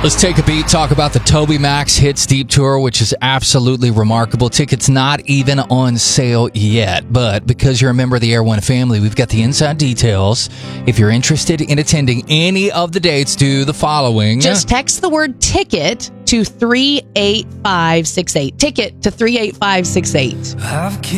Let's take a beat, talk about the Toby Max Hits Deep Tour, which is absolutely remarkable. Tickets not even on sale yet, but because you're a member of the Air One family, we've got the inside details. If you're interested in attending any of the dates, do the following. Just text the word ticket to 38568. Ticket to 38568.